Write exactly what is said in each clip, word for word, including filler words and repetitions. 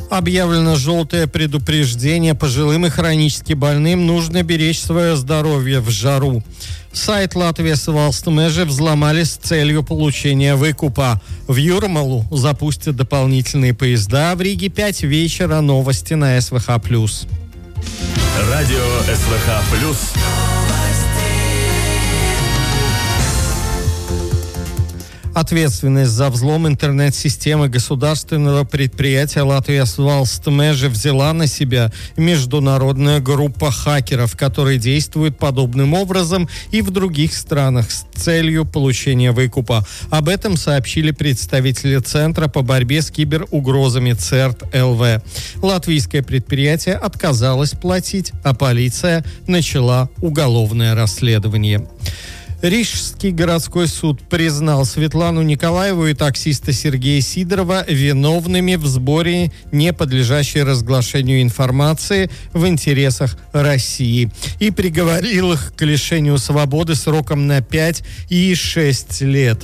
Объявлено желтое предупреждение пожилым и хронически больным. Нужно беречь свое здоровье в жару. Сайт Латвijas valsts meži взломали с целью получения выкупа. В Юрмалу запустят дополнительные поезда. В Риге пять вечера. Новости на СВХ+. Радио СВХ+. Ответственность за взлом интернет-системы государственного предприятия Латвijas valsts meži взяла на себя международная группа хакеров, которые действуют подобным образом и в других странах с целью получения выкупа. Об этом сообщили представители Центра по борьбе с киберугрозами ЦЕРТ-ЛВ. Латвийское предприятие отказалось платить, а полиция начала уголовное расследование. Рижский городской суд признал Светлану Николаеву и таксиста Сергея Сидорова виновными в сборе, не подлежащей разглашению информации в интересах России, и приговорил их к лишению свободы сроком на пять и шесть лет.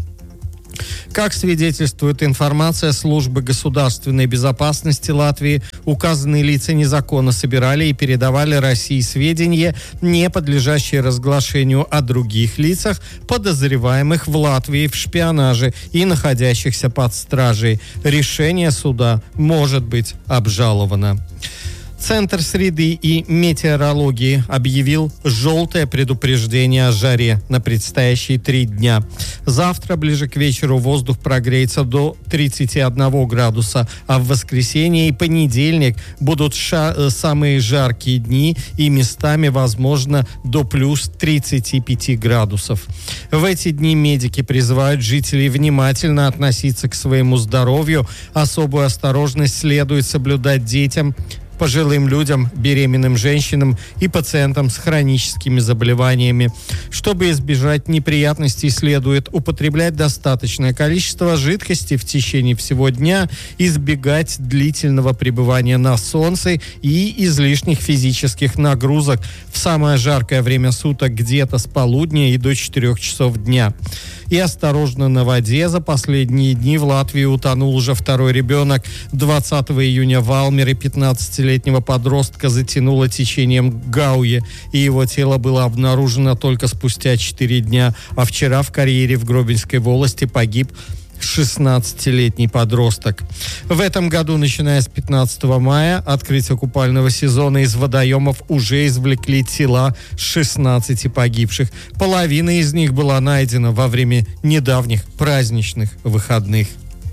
Как свидетельствует информация службы государственной безопасности Латвии, указанные лица незаконно собирали и передавали России сведения, не подлежащие разглашению, о других лицах, подозреваемых в Латвии в шпионаже и находящихся под стражей. Решение суда может быть обжаловано. Центр среды и метеорологии объявил желтое предупреждение о жаре на предстоящие три дня. Завтра ближе к вечеру воздух прогреется до тридцати одного градуса, а в воскресенье и понедельник будут ша- самые жаркие дни и местами, возможно, до плюс тридцати пяти градусов. В эти дни медики призывают жителей внимательно относиться к своему здоровью. Особую осторожность следует соблюдать детям, пожилым людям, беременным женщинам и пациентам с хроническими заболеваниями. Чтобы избежать неприятностей, следует употреблять достаточное количество жидкости в течение всего дня, избегать длительного пребывания на солнце и излишних физических нагрузок в самое жаркое время суток, где-то с полудня и до четырёх часов дня. И осторожно на воде. За последние дни в Латвии утонул уже второй ребенок. двадцатого июня в Алмере пятнадцатилетнего подростка затянуло течением Гауе, и его тело было обнаружено только спустя четыре дня. А вчера в карьере в Гробинской волости погиб шестнадцатилетний подросток. В этом году, начиная с пятнадцатого мая, открытия купального сезона, из водоемов уже извлекли тела шестнадцати погибших. Половина из них была найдена во время недавних праздничных выходных.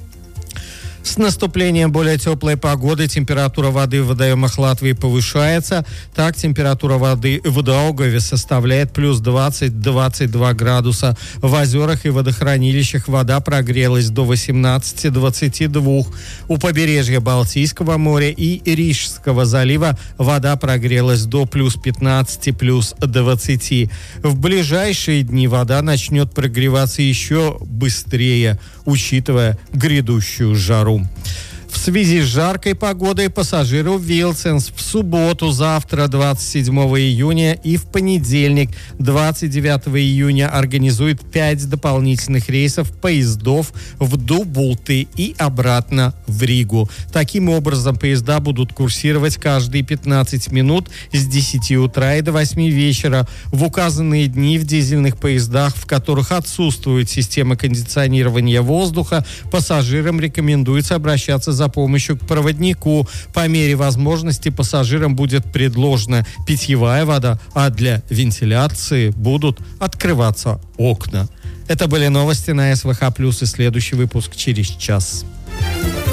С наступлением более теплой погоды температура воды в водоемах Латвии повышается. Так, температура воды в Даугаве составляет плюс двадцать - двадцать два градуса. В озерах и водохранилищах вода прогрелась до восемнадцати - двадцати двух. У побережья Балтийского моря и Рижского залива вода прогрелась до плюс пятнадцати - плюс двадцати. В ближайшие дни вода начнет прогреваться еще быстрее, учитывая грядущую жару. В связи с жаркой погодой пассажиры в Вилсенс в субботу, завтра, двадцать седьмого июня, и в понедельник, двадцать девятого июня, организуют пять дополнительных рейсов поездов в Дубулты и обратно в Ригу. Таким образом, поезда будут курсировать каждые пятнадцать минут с десяти утра и до восьми вечера. В указанные дни в дизельных поездах, в которых отсутствует система кондиционирования воздуха, пассажирам рекомендуется обращаться за помощью к проводнику. По мере возможности пассажирам будет предложена питьевая вода, а для вентиляции будут открываться окна. Это были новости на СВХ+, и следующий выпуск через час.